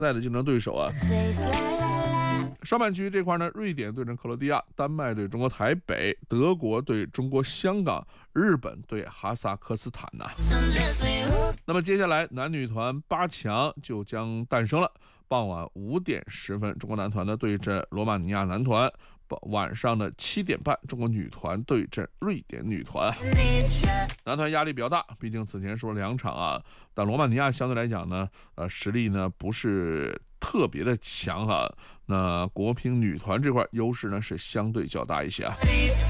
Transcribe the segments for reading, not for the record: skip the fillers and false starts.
在的竞争对手啊。上半区这块呢，瑞典对阵克罗地亚，丹麦对中国台北，德国对中国香港，日本对哈萨克斯坦呐。那么接下来男女团8强就将诞生了。傍晚5点10分，中国男团呢对阵罗马尼亚男团。晚上的7点半，中国女团对阵瑞典女团。男团压力比较大，毕竟此前说了2场啊，但罗马尼亚相对来讲呢，实力呢不是特别的强哈。那国乒女团这块优势呢是相对较大一些啊。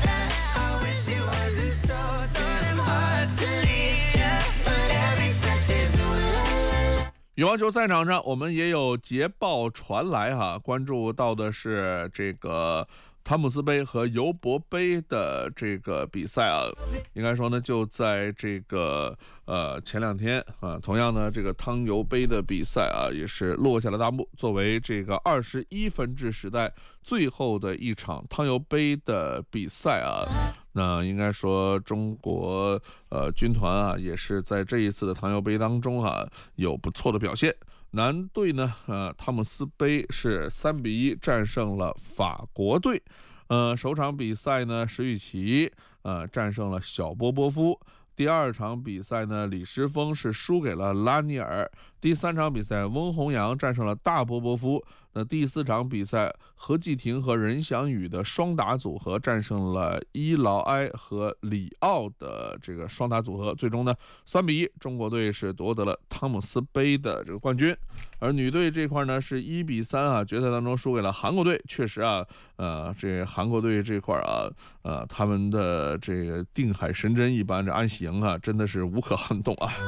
羽毛球赛场上，我们也有捷报传来哈，关注到的是这个汤姆斯杯和尤伯杯的这个比赛啊，应该说呢，就在这个前2天啊，同样呢，这个汤尤杯的比赛啊，也是落下了大幕。作为这个21分制时代最后的一场汤尤杯的比赛啊，那应该说中国军团啊，也是在这一次的汤尤杯当中啊，有不错的表现。男队呢，汤姆斯杯是3-1战胜了法国队。首场比赛呢，石宇奇战胜了小波波夫。第2场比赛呢，李诗峰是输给了拉尼尔。第3场比赛，翁宏阳战胜了大波波夫。那第4场比赛，何继廷和任翔宇的双打组合战胜了伊劳埃和里奥的这个双打组合。最终呢，3-1，中国队是夺得了汤姆斯杯的这个冠军。而女队这块呢是1-3啊，决赛当中输给了韩国队。确实啊，这韩国队这块啊，他们的这个定海神针一般，这安喜莹啊，真的是无可撼动啊。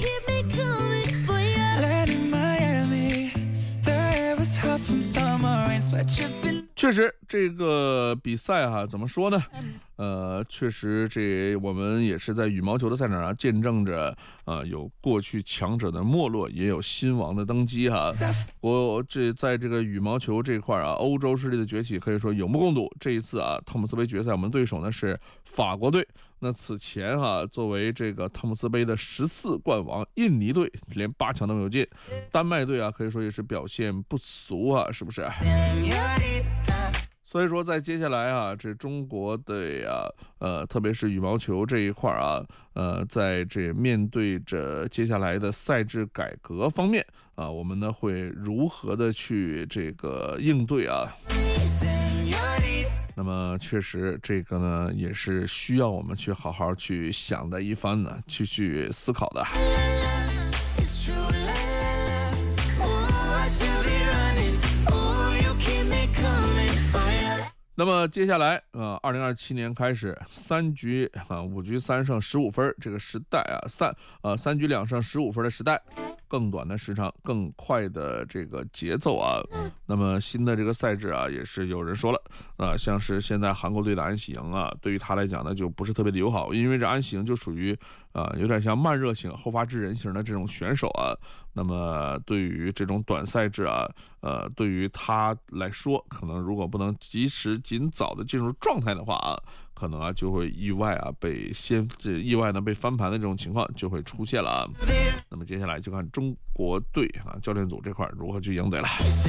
确实，这个比赛哈，怎么说呢？确实，这我们也是在羽毛球的赛场上见证着有过去强者的没落，也有新王的登基哈。在这个羽毛球这块啊，欧洲势力的崛起可以说有目共睹。这一次啊，汤姆斯杯决赛，我们对手呢是法国队。那此前作为这个汤姆斯杯的14冠王，印尼队连8强都没有进，丹麦队啊可以说也是表现不俗啊，是不是？所以说，在接下来啊，这中国队啊，特别是羽毛球这一块啊，在这面对着接下来的赛制改革方面啊，我们呢会如何的去这个应对啊？那么确实，这个呢也是需要我们去好好去想的一番呢，去思考的。那么接下来2027年开始3局5局3胜15分这个时代啊，3局2胜15分的时代，更短的时长，更快的这个节奏啊。那么新的这个赛制啊，也是有人说了像是现在韩国队的安喜莹啊，对于他来讲呢就不是特别的友好，因为这安喜莹就属于有点像慢热型后发制人型的这种选手啊。那么对于这种短赛制啊，对于他来说，可能如果不能及时尽早的进入状态的话啊，可能就会意外呢被翻盘的这种情况就会出现了啊。那么接下来就看中国队教练组这块如何去应对了。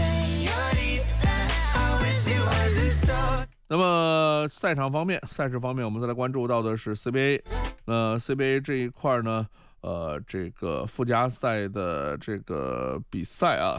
那么赛事方面，我们再来关注到的是 CBA。CBA 这一块呢，这个附加赛的这个比赛啊。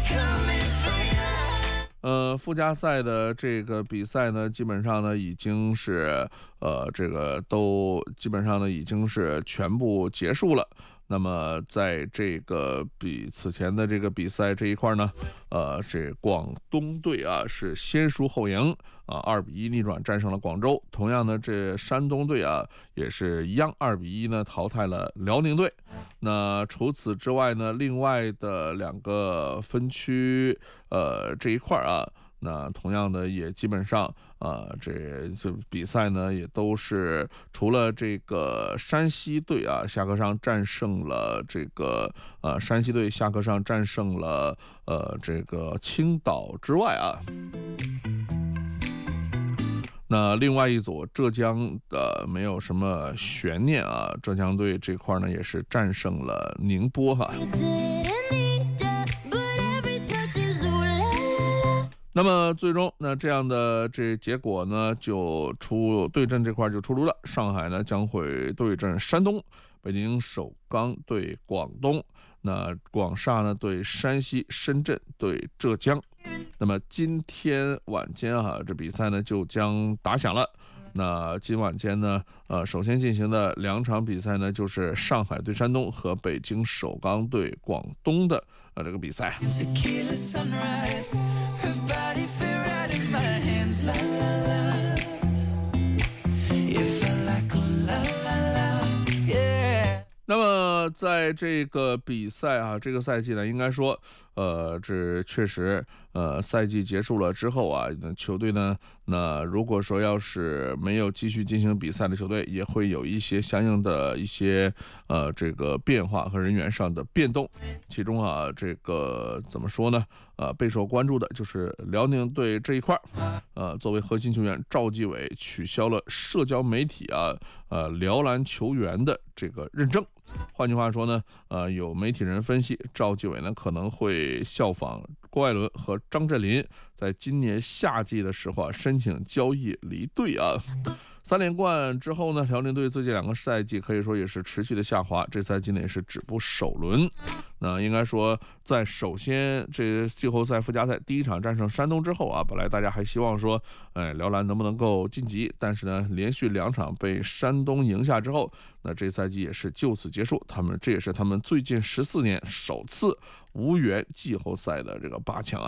附加赛的这个比赛呢，基本上呢已经是这个都基本上呢已经是全部结束了。那么在这个此前的这个比赛这一块呢，这广东队啊是先输后赢2-1逆转战胜了广州。同样呢，这山东队啊也是一样2-1呢淘汰了辽宁队。那除此之外呢，另外的2个分区这一块啊，那同样的也基本上这比赛呢也都是除了这个山西队啊下课上战胜了这个山西队下课上战胜了这个青岛之外啊，那另外一组浙江的没有什么悬念啊，浙江队这块呢也是战胜了宁波哈。 那么最终那这样的这结果呢，就对阵这块就出炉了。上海呢将会对阵山东，北京首钢对广东，那广厦呢对山西，深圳对浙江。那么今天晚间这比赛呢就将打响了。那今晚间呢，首先进行的2场比赛呢，就是上海对山东和北京首钢对广东的这个比赛。那么在这个比赛这个赛季呢，应该说，这确实，赛季结束了之后球队呢，那如果说要是没有继续进行比赛的球队，也会有一些相应的一些这个变化和人员上的变动。其中这个怎么说呢？备受关注的就是辽宁队这一块作为核心球员赵继伟取消了社交媒体辽篮球员的这个认证。换句话说呢，有媒体人分析，赵继伟呢可能会效仿郭艾伦和张镇麟，在今年夏季的时候申请交易离队3连冠之后呢，辽宁队最近2个赛季可以说也是持续的下滑，这赛季呢也是止步首轮。那应该说，在首先这季后赛附加赛第1场战胜山东之后本来大家还希望说，辽篮能不能够晋级，但是呢，连续2场被山东赢下之后，那这赛季也是就此结束。这也是他们最近14年首次无缘季后赛的这个8强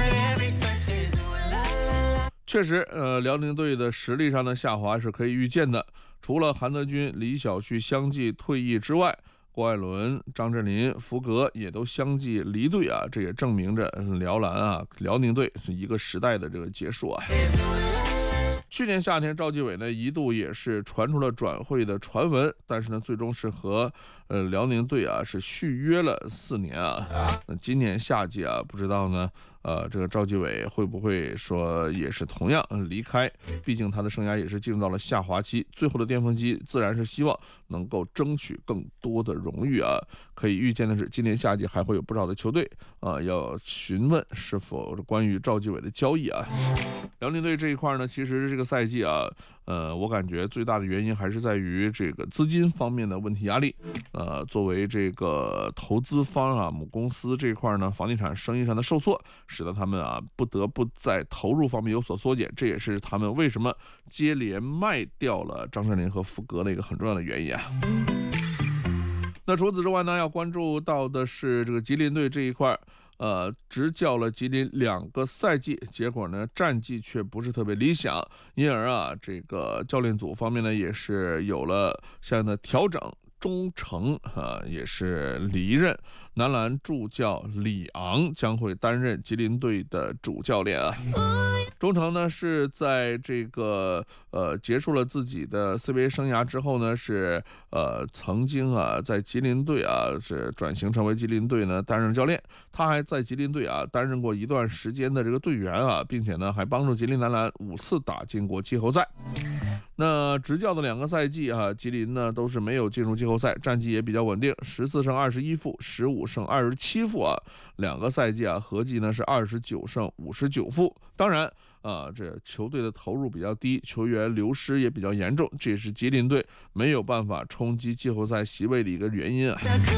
确实，辽宁队的实力上的下滑是可以预见的。除了韩德君、李晓旭相继退役之外，郭艾伦、张镇麟、福格也都相继离队这也证明着辽宁队是一个时代的这个结束去年夏天，赵继伟呢一度也是传出了转会的传闻，但是呢，最终是和辽宁队是续约了4年那今年夏季不知道呢，这个赵继伟会不会说也是同样离开？毕竟他的生涯也是进入到了下滑期，最后的巅峰期自然是希望能够争取更多的荣誉可以预见的是，今年夏季还会有不少的球队要询问是否关于赵继伟的交易辽宁队这一块呢，其实这个赛季我感觉最大的原因还是在于这个资金方面的问题压力。作为这个投资方母公司这块呢，房地产生意上的受挫，使得他们不得不在投入方面有所缩减，这也是他们为什么接连卖掉了张镇麟和福格的一个很重要的原因那除此之外呢，要关注到的是这个吉林队这一块。执教了吉林2个赛季，结果呢战绩却不是特别理想，因而这个教练组方面呢也是有了相应的调整。钟诚也是离任，男篮助教李昂将会担任吉林队的主教练钟诚呢是在这个结束了自己的 CBA 生涯之后呢，是曾经在吉林队是转型成为吉林队呢担任教练。他还在吉林队担任过一段时间的这个队员并且呢还帮助吉林男篮5次打进过季后赛。那执教的2个赛季吉林呢都是没有进入季后赛，战绩也比较稳定，14胜21负，15胜27负2个赛季合计呢是29胜59负。当然这球队的投入比较低，球员流失也比较严重，这也是吉林队没有办法冲击季后赛席位的一个原因